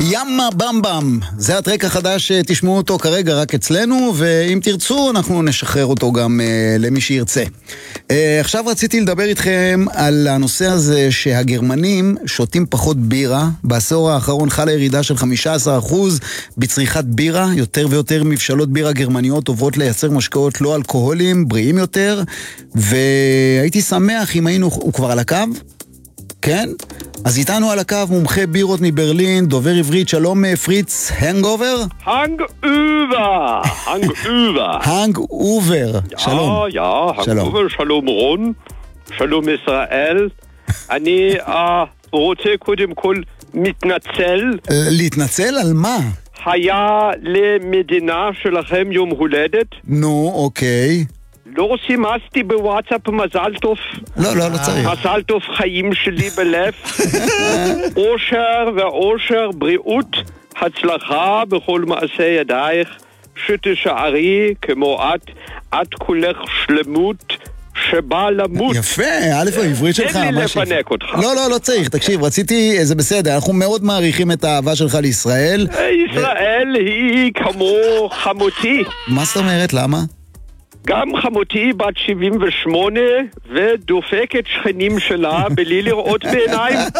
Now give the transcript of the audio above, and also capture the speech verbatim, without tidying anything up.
ימה במבם, זה הטרק החדש שתשמעו אותו כרגע רק אצלנו, ואם תרצו אנחנו נשחרר אותו גם uh, למי שירצה. Uh, עכשיו רציתי לדבר איתכם על הנושא הזה שהגרמנים שותים פחות בירה. בעשור האחרון חלה ירידה של חמישה עשר אחוז בצריכת בירה, יותר ויותר מבשלות בירה גרמניות עוברות לייצר משקאות לא אלכוהולים, בריאים יותר, והייתי שמח אם היינו, הוא כבר על הקו? כן? אז איתנו על הקו מומחה בירות מברלין, דובר עברית, שלום פריץ הנגאובר? הנגאובר, הנגאובר. הנגאובר, שלום. יא, יא, הנגאובר, שלום רון, שלום ישראל. אני רוצה קודם כל מתנצל. להתנצל על מה? היה למדינה שלכם יום הולדת. נו, אוקיי. לא סימסתי בוואטסאפ מזל טוב. לא, לא, לא צריך. מזל טוב חיים שלי בלב. אושר ואושר, בריאות, הצלחה בכל מעשה ידייך, שתשארי כמו את, את כולך שלמות שבא למות. יפה, א' העברית שלך. אין לי לפנק אותך. לא, לא, לא צריך, תקשיב, רציתי, זה בסדר, אנחנו מאוד מעריכים את האהבה שלך לישראל. ישראל היא כמו חמותי. מה זאת אומרת, למה? גם חמותי בת שבעים ושמונה ודופקת שכנים שלה בלי לראות בעיניים.